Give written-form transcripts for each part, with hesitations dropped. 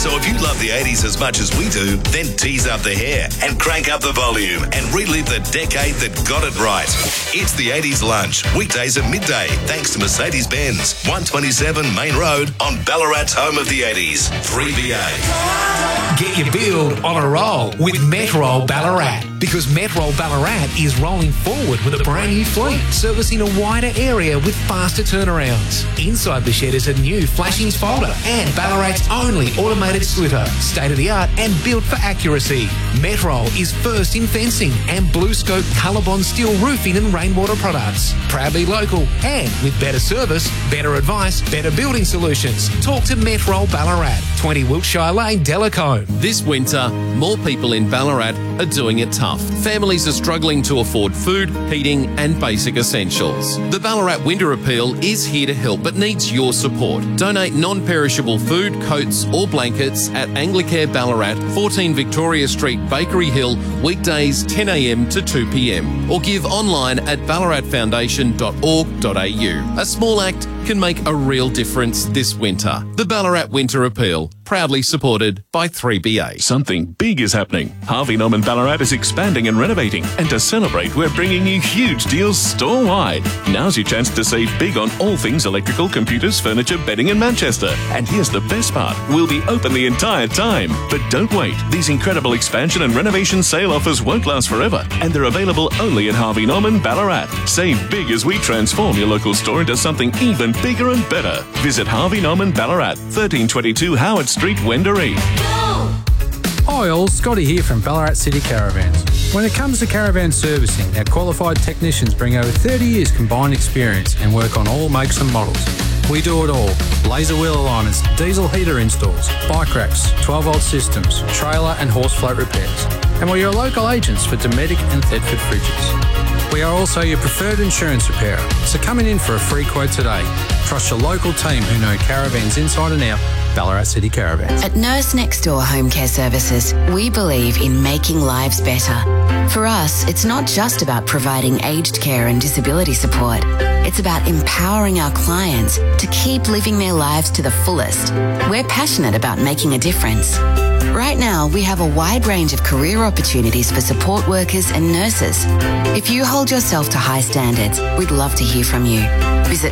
So if you love the 80s as much as we do, then tease up the hair and crank up the volume and relive the decade that got it right. It's the 80s Lunch, weekdays at midday, thanks to Mercedes-Benz, 127 Main Road on Ballarat's home of the 80s, 3BA. Get your build on a roll with Metrol Ballarat, because Metrol Ballarat is rolling forward with a brand new fleet, servicing a wider area with faster turnarounds. Inside the shed is a new flashings folder and Ballarat's only automated slitter, state-of-the-art and built for accuracy. Metrol is first in fencing and BlueScope Colorbond steel roofing and rainwater products. Proudly local and with better service, better advice, better building solutions. Talk to Metrol Ballarat, 20 Wiltshire Lane, Delacombe. This winter, more people in Ballarat are doing it tough. Families are struggling to afford food, heating and basic essentials. The Ballarat Winter Appeal is here to help but needs your support. Donate non-perishable food, coats or blankets at Anglicare Ballarat, 14 Victoria Street, Bakery Hill, weekdays 10 a.m. to 2 p.m. or give online at ballaratfoundation.org.au. A small act can make a real difference this winter. The Ballarat Winter Appeal, proudly supported by 3BA. Something big is happening. Harvey Norman Ballarat is expanding and renovating, and to celebrate, we're bringing you huge deals store-wide. Now's your chance to save big on all things electrical, computers, furniture, bedding in Manchester. And here's the best part, we'll be open the entire time. But don't wait, these incredible expansion and renovation sale offers won't last forever, and they're available only at Harvey Norman Ballarat. Save big as we transform your local store into something even bigger and better. Visit Harvey Norman Ballarat, 1322 Howard Street, Wendouree. Hi all, Scotty here from Ballarat City Caravans. When it comes to caravan servicing, our qualified technicians bring over 30 years combined experience and work on all makes and models. We do it all: laser wheel alignments, diesel heater installs, bike racks, 12-volt systems, trailer and horse float repairs. And we're your local agents for Dometic and Thetford fridges. We are also your preferred insurance repairer, so come in for a free quote today. Trust your local team who know caravans inside and out. Ballarat City Caravans. At Nurse Next Door Home Care Services, we believe in making lives better. For us, it's not just about providing aged care and disability support. It's about empowering our clients to keep living their lives to the fullest. We're passionate about making a difference. Right now, we have a wide range of career opportunities for support workers and nurses. If you hold yourself to high standards, we'd love to hear from you. Visit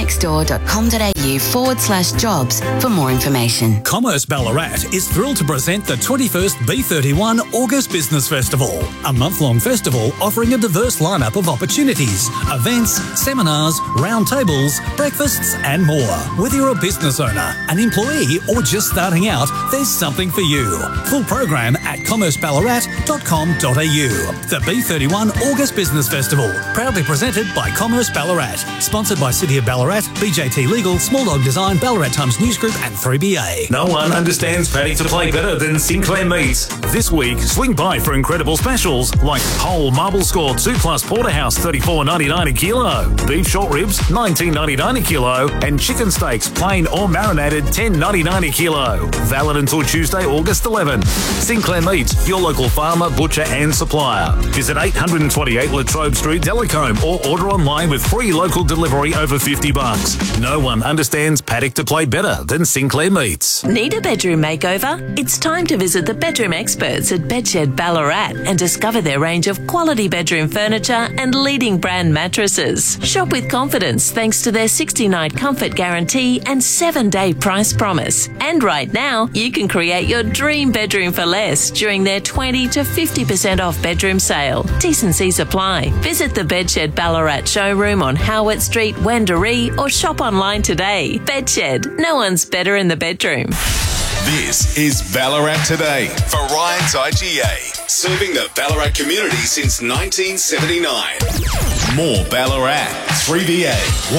nursenextdoor.com.au/jobs for more information. Commerce Ballarat is thrilled to present the 21st B31 August Business Festival, a month-long festival offering a diverse lineup of opportunities, events, seminars, roundtables, breakfasts and more. Whether you're a business owner, an employee or just starting out, there's something for you. Full program at commerceballarat.com.au. The B31 August Business Festival, proudly presented by Commerce Ballarat, sponsored by City of Ballarat, BJT Legal, Small Dog Design, Ballarat Times News Group and 3BA. No one understands paddock to play better than Sinclair Meats. This week, swing by for incredible specials like whole marble scored 2+ porterhouse $34.99 a kilo, beef short ribs $19.99 a kilo, and chicken steaks plain or marinated $10.99 a kilo. Valid until Tuesday, August 11. Sinclair Meats, your local farmer, butcher and supplier. Visit 828 Latrobe Street, Delacombe, or order online with free local delivery over $50. No one understands paddock to play better than Sinclair Meats. Need a bedroom makeover? It's time to visit the bedroom experts at Bedshed Ballarat and discover their range of quality bedroom furniture and leading brand mattresses. Shop with confidence thanks to their 60-night comfort guarantee and 7-day price promise. And right now, you can create your dream bedroom for less during their 20 to 50% off bedroom sale. T&Cs apply. Visit the Bedshed Ballarat showroom on Howard Street, Wendouree, or shop online today. Bedshed, no one's better in the bedroom. This is Ballarat Today for Ryan's IGA, serving the Ballarat community since 1979. More Ballarat, 3BA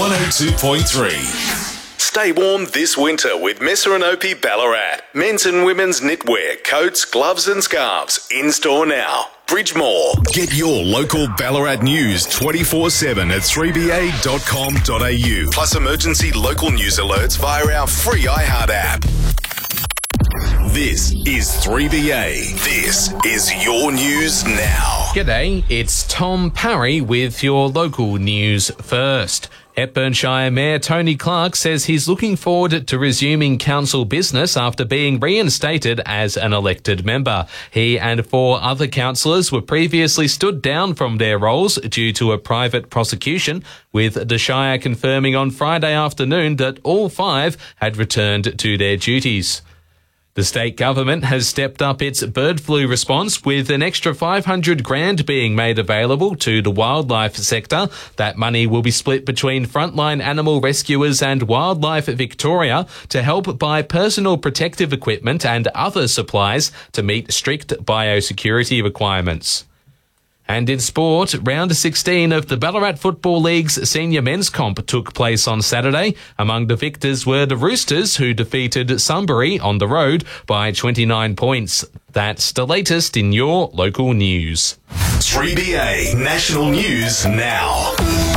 102.3. Stay warm this winter with Messer & Opie Ballarat. Men's and women's knitwear, coats, gloves and scarves. In store now. Bridgemore. Get your local Ballarat news 24/7 at 3ba.com.au. Plus emergency local news alerts via our free iHeart app. This is 3BA. This is your news now. G'day, it's Tom Parry with your local news first. Hepburnshire Mayor Tony Clark says he's looking forward to resuming council business after being reinstated as an elected member. He and 4 other councillors were previously stood down from their roles due to a private prosecution, with the Shire confirming on Friday afternoon that all 5 had returned to their duties. The state government has stepped up its bird flu response, with an extra $500,000 being made available to the wildlife sector. That money will be split between Frontline Animal Rescuers and Wildlife Victoria to help buy personal protective equipment and other supplies to meet strict biosecurity requirements. And in sport, round 16 of the Ballarat Football League's senior men's comp took place on Saturday. Among the victors were the Roosters, who defeated Sunbury on the road by 29 points. That's the latest in your local news. 3BA National News now.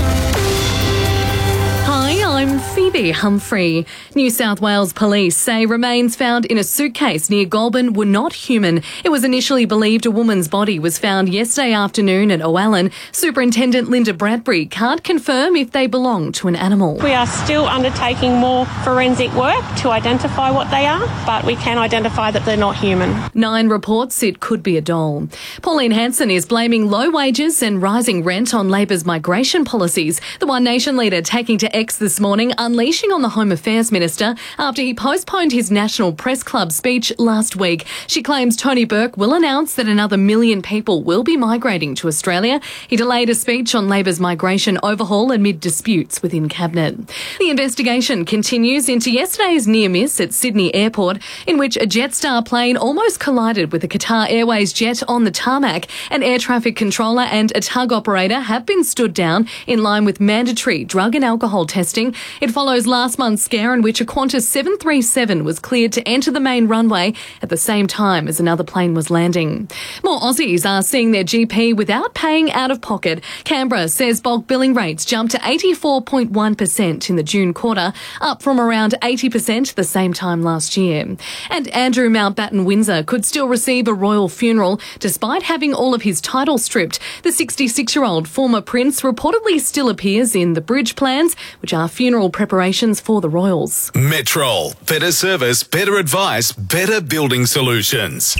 Hi, I'm Phoebe Humphrey. New South Wales police say remains found in a suitcase near Goulburn were not human. It was initially believed a woman's body was found yesterday afternoon at Owalan. Superintendent Linda Bradbury can't confirm if they belong to an animal. We are still undertaking more forensic work to identify what they are, but we can identify that they're not human. 9 reports it could be a doll. Pauline Hanson is blaming low wages and rising rent on Labor's migration policies. The One Nation leader taking to X this morning, unleashing on the Home Affairs Minister after he postponed his National Press Club speech last week. She claims Tony Burke will announce that another 1 million people will be migrating to Australia. He delayed a speech on Labor's migration overhaul amid disputes within Cabinet. The investigation continues into yesterday's near miss at Sydney Airport, in which a Jetstar plane almost collided with a Qatar Airways jet on the tarmac. An air traffic controller and a tug operator have been stood down in line with mandatory drug and alcohol testing. It follows last month's scare in which a Qantas 737 was cleared to enter the main runway at the same time as another plane was landing. More Aussies are seeing their GP without paying out of pocket. Canberra says bulk billing rates jumped to 84.1% in the June quarter, up from around 80% the same time last year. And Andrew Mountbatten Windsor could still receive a royal funeral despite having all of his titles stripped. The 66-year-old former prince reportedly still appears in the bridge plans, which are funeral preparations for the royals. Metrol. Better service, better advice, better building solutions.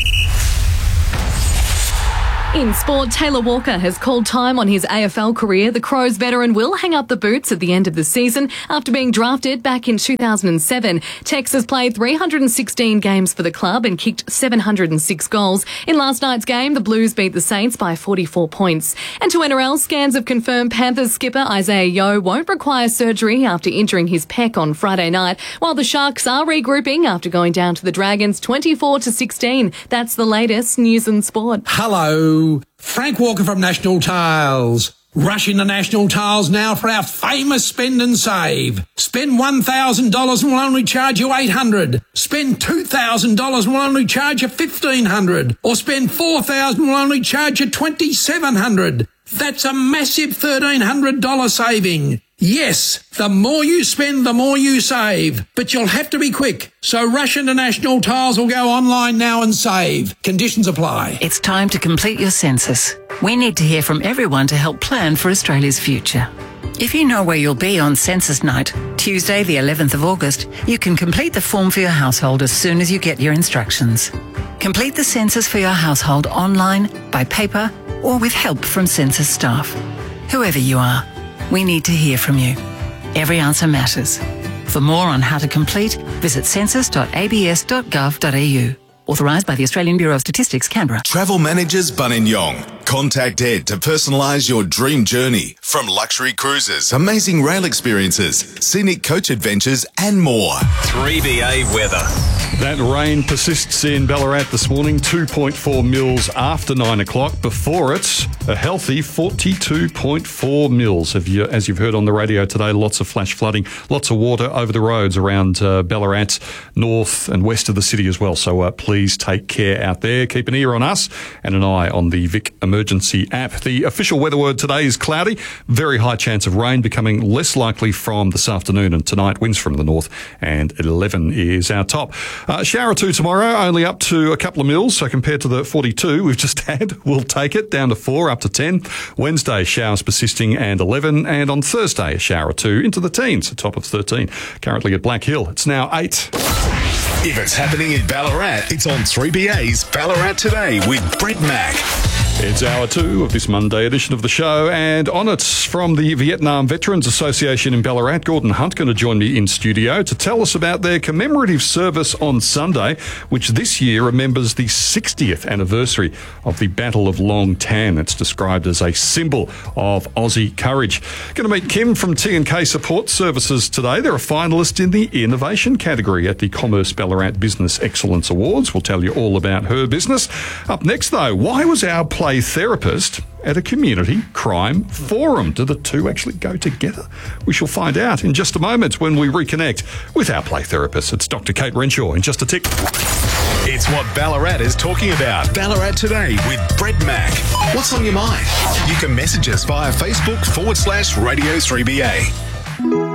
In sport, Taylor Walker has called time on his AFL career. The Crows veteran will hang up the boots at the end of the season after being drafted back in 2007. Tex has played 316 games for the club and kicked 706 goals. In last night's game, the Blues beat the Saints by 44 points. And to NRL, scans have confirmed Panthers skipper Isaiah Yeo won't require surgery after injuring his pec on Friday night, while the Sharks are regrouping after going down to the Dragons 24-16. That's the latest news and sport. Hello. Frank Walker from National Tiles. Rush into National Tiles now for our famous spend and save. Spend $1,000 and we'll only charge you $800. Spend $2,000 and we'll only charge you $1,500. Or spend $4,000 and we'll only charge you $2,700. That's a massive $1,300 saving. Yes, the more you spend, the more you save. But you'll have to be quick. So rush into National Tiles or go online now and save. Conditions apply. It's time to complete your census. We need to hear from everyone to help plan for Australia's future. If you know where you'll be on census night, Tuesday the 11th of August, you can complete the form for your household as soon as you get your instructions. Complete the census for your household online, by paper, or with help from census staff. Whoever you are, we need to hear from you. Every answer matters. For more on how to complete, visit census.abs.gov.au. Authorised by the Australian Bureau of Statistics, Canberra. Travel Managers Buninyong. Contact Ed to personalise your dream journey. From luxury cruises, amazing rail experiences, scenic coach adventures and more. 3BA weather. That rain persists in Ballarat this morning, 2.4 mils after 9 o'clock. Before it, a healthy 42.4 mils. As you've heard on the radio today, lots of flash flooding, lots of water over the roads around Ballarat, north and west of the city as well. So please take care out there. Keep an ear on us and an eye on the Vic Emergency app. The official weather word today is cloudy. Very high chance of rain, becoming less likely from this afternoon and tonight. Winds from the north and 11 is our top. Shower or two tomorrow, only up to a couple of mils, so compared to the 42 we've just had, we'll take it down to 4, up to 10. Wednesday, showers persisting and 11, and on Thursday, a shower or two into the teens, a top of 13. Currently at Black Hill, it's now 8. If it's happening in Ballarat, it's on 3BA's Ballarat Today with Brett Mack. It's hour 2 of this Monday edition of the show, and on it from the Vietnam Veterans Association in Ballarat, Gordon Hunt going to join me in studio to tell us about their commemorative service on Sunday, which this year remembers the 60th anniversary of the Battle of Long Tan. It's described as a symbol of Aussie courage. Going to meet Kim from T&K Support Services today. They're a finalist in the innovation category at the Commerce Ballarat Business Excellence Awards. We'll tell you all about her business. Up next, though, why was our play therapist at a community crime forum? Do the two actually go together? We shall find out in just a moment when we reconnect with our play therapist. It's Dr. Kate Renshaw in just a tick. It's what Ballarat is talking about. Ballarat Today with Brett Mack. What's on your mind? You can message us via Facebook /Radio 3BA.